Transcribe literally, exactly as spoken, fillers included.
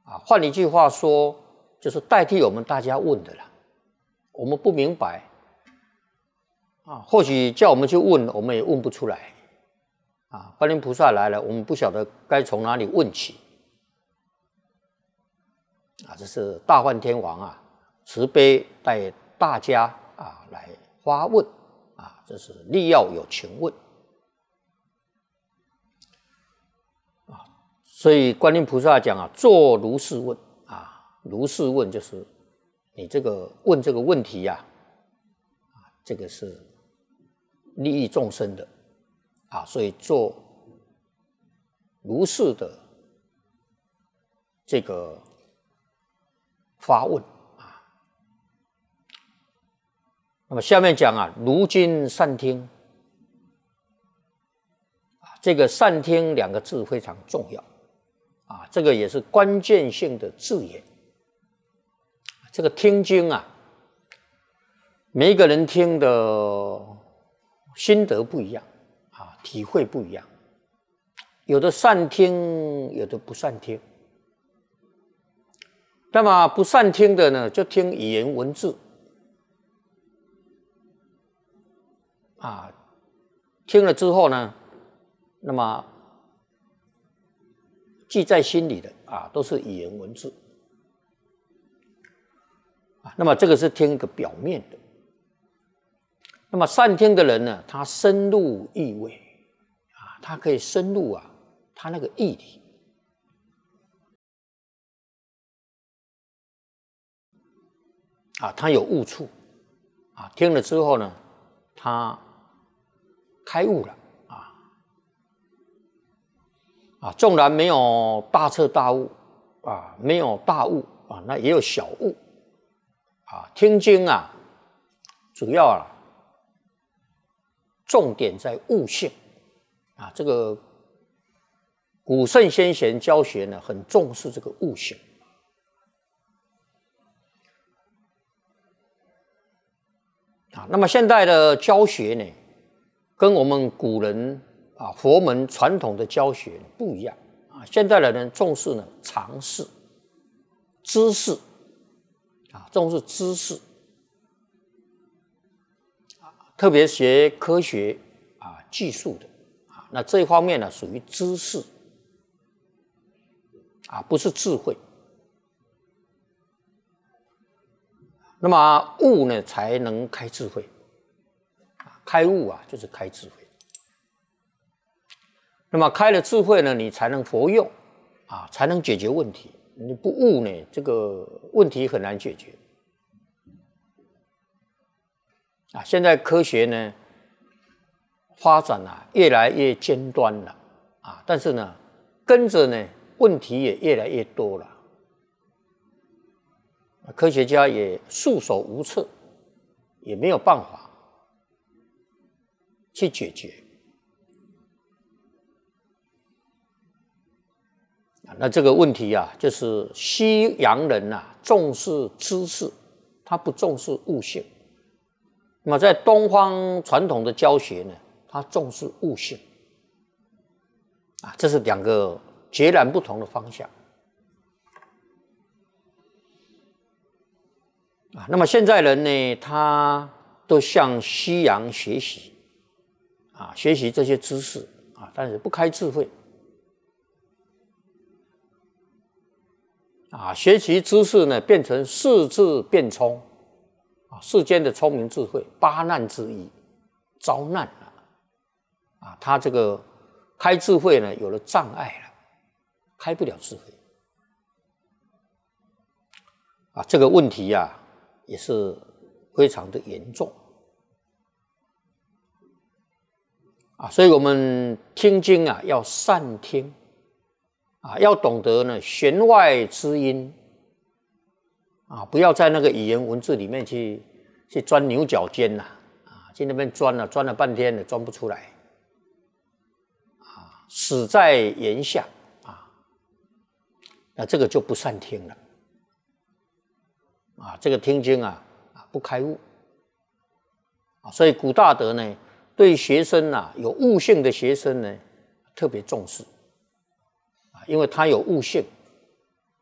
啊，换一句话说，就是代替我们大家问的啦。我们不明白啊，或许叫我们去问，我们也问不出来啊。观音菩萨来了，我们不晓得该从哪里问起啊。这是大梵天王啊，慈悲带大家啊来发问啊，这是力要有情问啊。所以观音菩萨讲啊，作如是问啊，如是问就是你这个问这个问题呀、啊，啊，这个是利益众生的啊，所以做如是的这个发问啊。那么下面讲啊，如今善听啊，这个善听两个字非常重要啊，这个也是关键性的字眼。这个听经啊，每一个人听的心得不一样啊，体会不一样，有的善听，有的不善听。那么不善听的呢，就听语言文字啊，听了之后呢，那么记在心里的啊，都是语言文字啊。那么这个是听一个表面的。那么善听的人呢，他深入意味啊，他可以深入啊，他那个义理啊，他有悟处啊，听了之后呢，他开悟了啊啊，纵然没有大彻大悟啊，没有大悟啊，那也有小悟啊。听经啊，主要啊。重点在悟性啊，这个古圣先贤教学呢，很重视这个悟性啊。那么现在的教学呢，跟我们古人啊佛门传统的教学不一样啊。现在的人重视呢常识、知识啊，重视知识。特别学科学啊、技术的啊，那这一方面呢属于知识啊，不是智慧。那么悟呢，才能开智慧啊，开悟啊，就是开智慧。那么开了智慧呢，你才能佛用啊，才能解决问题。你不悟呢，这个问题很难解决。啊，现在科学呢发展啊越来越尖端了啊，但是呢跟着呢问题也越来越多了，科学家也束手无策，也没有办法去解决。那这个问题啊，就是西洋人啊重视知识，他不重视悟性。那么在东方传统的教学呢，它重视悟性啊，这是两个截然不同的方向啊。那么现在人呢，他都向西洋学习啊，学习这些知识啊，但是不开智慧啊，学习知识呢，变成世智变聪。世间的聪明智慧，八难之一，遭难了啊！他这个开智慧呢，有了障碍了，开不了智慧啊！这个问题呀、啊，也是非常的严重啊！所以我们听经啊，要善听啊，要懂得呢弦外之音。啊，不要在那个语言文字里面去去钻牛角尖呐、啊，啊，去那边钻了、啊，钻了半天了，钻不出来，啊，死在言下啊，那这个就不善听了，啊，这个听经啊啊不开悟，啊，所以古大德呢对学生啊有悟性的学生呢特别重视，啊，因为他有悟性